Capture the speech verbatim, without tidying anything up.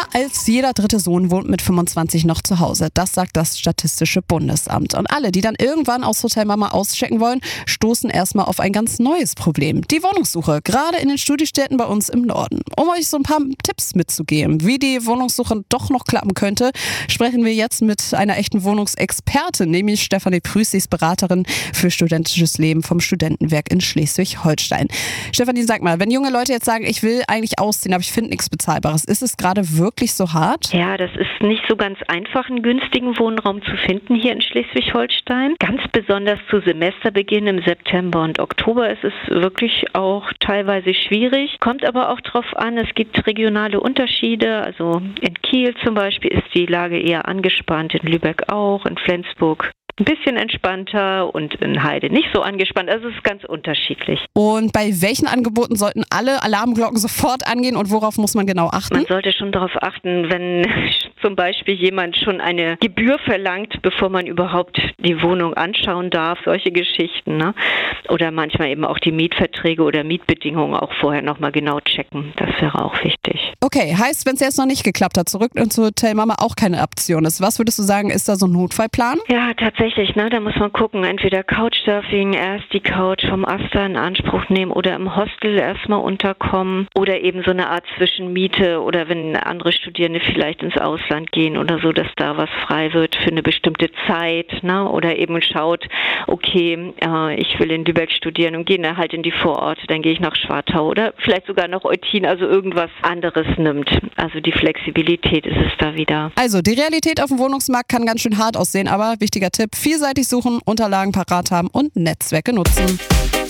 Mehr als jeder dritte Sohn wohnt mit fünfundzwanzig noch zu Hause. Das sagt das Statistische Bundesamt. Und alle, die dann irgendwann aus Hotel Mama auschecken wollen, stoßen erstmal auf ein ganz neues Problem. Die Wohnungssuche, gerade in den Studiestädten bei uns im Norden. Um euch so ein paar Tipps mitzugeben, wie die Wohnungssuche doch noch klappen könnte, sprechen wir jetzt mit einer echten Wohnungsexpertin, nämlich Stefanie Prüß, sie ist Beraterin für studentisches Leben vom Studentenwerk in Schleswig-Holstein. Stefanie, sag mal, wenn junge Leute jetzt sagen, ich will eigentlich ausziehen, aber ich finde nichts Bezahlbares, ist es gerade wirklich so hart? Ja, das ist nicht so ganz einfach, einen günstigen Wohnraum zu finden hier in Schleswig-Holstein. Ganz besonders zu Semesterbeginn im September und Oktober ist es wirklich auch teilweise schwierig. Kommt aber auch drauf an, es gibt regionale Unterschiede. Also in Kiel zum Beispiel ist die Lage eher angespannt, in Lübeck auch, in Flensburg ein bisschen entspannter und in Heide nicht so angespannt. Also es ist ganz unterschiedlich. Und bei welchen Angeboten sollten alle Alarmglocken sofort angehen und worauf muss man genau achten? Man sollte schon darauf achten, wenn zum Beispiel jemand schon eine Gebühr verlangt, bevor man überhaupt die Wohnung anschauen darf, solche Geschichten, ne? Oder manchmal eben auch die Mietverträge oder Mietbedingungen auch vorher nochmal genau checken. Das wäre auch wichtig. Okay, heißt, wenn es jetzt noch nicht geklappt hat, zurück zu Hotel Mama auch keine Option ist. Was würdest du sagen, ist da so ein Notfallplan? Ja, tatsächlich, ne? Da muss man gucken, entweder Couchsurfing, erst die Couch vom Asta in Anspruch nehmen oder im Hostel erstmal unterkommen oder eben so eine Art Zwischenmiete oder wenn andere Studierende vielleicht ins Ausland gehen oder so, dass da was frei wird für eine bestimmte Zeit, ne? Oder eben schaut, okay, äh, ich will in Lübeck studieren und gehe dann halt in die Vororte, dann gehe ich nach Schwartau oder vielleicht sogar nach Eutin, also irgendwas anderes nimmt. Also die Flexibilität ist es da wieder. Also die Realität auf dem Wohnungsmarkt kann ganz schön hart aussehen, aber wichtiger Tipp, vielseitig suchen, Unterlagen parat haben und Netzwerke nutzen.